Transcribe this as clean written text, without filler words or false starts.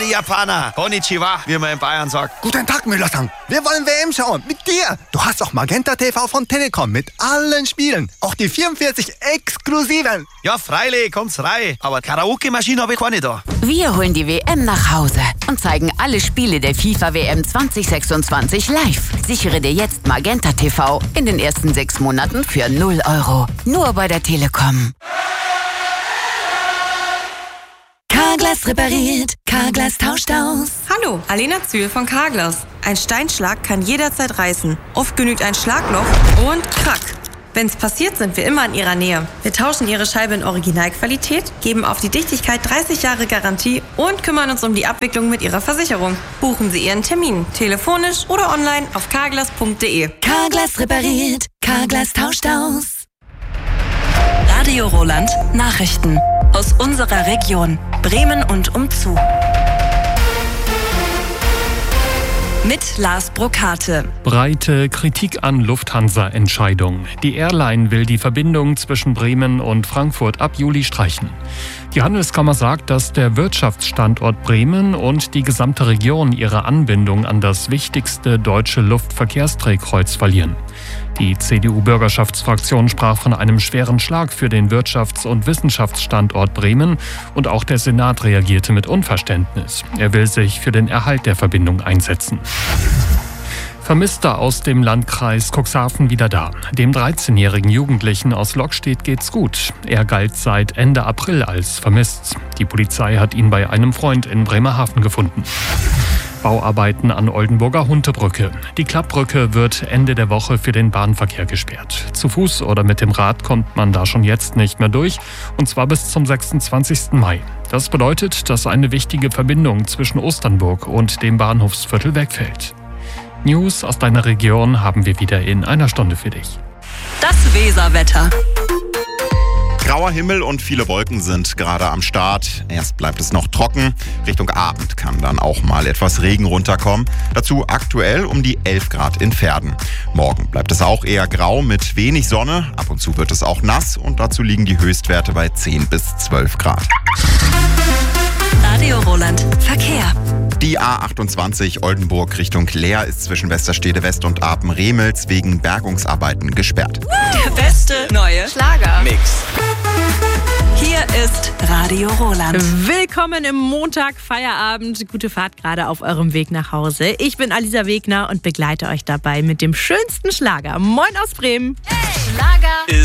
die Japaner. Konnichiwa, wie man in Bayern sagt. Guten Tag, Müller-san. Wir wollen WM schauen. Mit dir. Du hast auch Magenta TV von Telekom mit allen Spielen. Auch die 44 exklusiven. Ja, freilich, kommt's rein. Aber Karaoke-Maschine habe ich keine da. Wir holen die WM nach Hause und zeigen alle Spiele der FIFA-WM 2026 live. Sichere dir jetzt Magenta TV in den ersten 6 Monaten für 0 €. Nur bei der Telekom. Carglass repariert, Carglass tauscht aus. Hallo, Alena Zühl von Carglass. Ein Steinschlag kann jederzeit reißen. Oft genügt ein Schlagloch und krack. Wenn's passiert, sind wir immer in Ihrer Nähe. Wir tauschen Ihre Scheibe in Originalqualität, geben auf die Dichtigkeit 30 Jahre Garantie und kümmern uns um die Abwicklung mit Ihrer Versicherung. Buchen Sie Ihren Termin, telefonisch oder online auf carglass.de. Carglass repariert, Carglass tauscht aus. Radio Roland Nachrichten aus unserer Region, Bremen und umzu. Mit Lars Brokate. Breite Kritik an Lufthansa-Entscheidung. Die Airline will die Verbindung zwischen Bremen und Frankfurt ab Juli streichen. Die Handelskammer sagt, dass der Wirtschaftsstandort Bremen und die gesamte Region ihre Anbindung an das wichtigste deutsche Luftverkehrsdrehkreuz verlieren. Die CDU-Bürgerschaftsfraktion sprach von einem schweren Schlag für den Wirtschafts- und Wissenschaftsstandort Bremen und auch der Senat reagierte mit Unverständnis. Er will sich für den Erhalt der Verbindung einsetzen. Vermisster aus dem Landkreis Cuxhaven wieder da. Dem 13-jährigen Jugendlichen aus Lockstedt geht's gut. Er galt seit Ende April als vermisst. Die Polizei hat ihn bei einem Freund in Bremerhaven gefunden. Bauarbeiten an Oldenburger Huntebrücke. Die Klappbrücke wird Ende der Woche für den Bahnverkehr gesperrt. Zu Fuß oder mit dem Rad kommt man da schon jetzt nicht mehr durch, und zwar bis zum 26. Mai. Das bedeutet, dass eine wichtige Verbindung zwischen Osternburg und dem Bahnhofsviertel wegfällt. News aus deiner Region haben wir wieder in einer Stunde für dich. Das Weserwetter. Grauer Himmel und viele Wolken sind gerade am Start. Erst bleibt es noch trocken. Richtung Abend kann dann auch mal etwas Regen runterkommen. Dazu aktuell um die 11 Grad in Verden. Morgen bleibt es auch eher grau mit wenig Sonne. Ab und zu wird es auch nass und dazu liegen die Höchstwerte bei 10 bis 12 Grad. Radio Roland Verkehr. Die A28 Oldenburg Richtung Leer ist zwischen Westerstede West und Apen-Remels wegen Bergungsarbeiten gesperrt. Der beste neue Schlager-Mix. Hier ist Radio Roland. Willkommen im Montag-Feierabend. Gute Fahrt gerade auf eurem Weg nach Hause. Ich bin Alisa Wegner und begleite euch dabei mit dem schönsten Schlager. Moin aus Bremen. Hey, Schlager.